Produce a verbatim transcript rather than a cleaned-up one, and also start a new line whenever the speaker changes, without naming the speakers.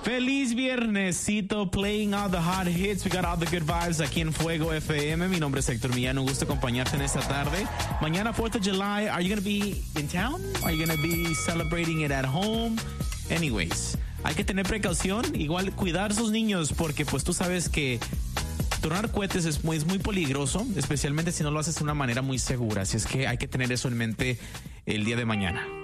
Feliz viernesito, playing all the hot hits. We got all the good vibes aquí en Fuego F M. Mi nombre es Héctor Millán. Un gusto acompañarte en esta tarde. Mañana, fourth of July. Are you going to be in town? Are you going to be celebrating it at home? Anyways, hay que tener precaución. Igual cuidar a sus niños porque pues tú sabes que tronar cohetes es muy, es muy peligroso, especialmente si no lo haces de una manera muy segura. Así es que hay que tener eso en mente el día de mañana.